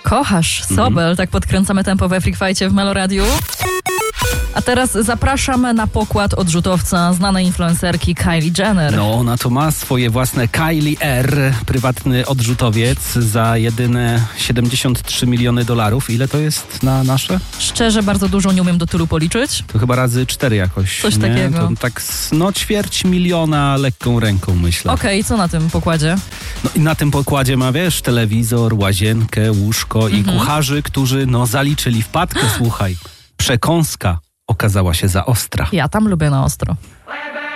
Kochasz Sobel, tak podkręcamy tempo we Freak Fight'cie w Meloradiu. A teraz zapraszam na pokład odrzutowca znanej influencerki Kylie Jenner. No, ona to ma swoje własne Kylie R, prywatny odrzutowiec za jedyne $73 miliony. Ile to jest na nasze? Szczerze, bardzo dużo, nie umiem do tylu policzyć. To chyba razy 4 jakoś. Coś nie? takiego. To tak ćwierć miliona lekką ręką, myślę. Okej, co na tym pokładzie? No i na tym pokładzie ma, wiesz, telewizor, łazienkę, łóżko i kucharzy, którzy zaliczyli wpadkę, słuchaj. Przekąska okazała się za ostra. Ja tam lubię na ostro.